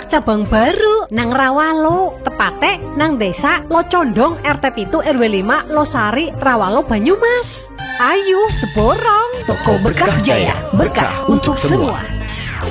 buka cabang baru nang Rawalo, tepate nang Desa Locondong RT 7 RW 5 Losari Rawalo Banyumas. Ayo, borong Toko Berkah Jaya, berkah untuk semua.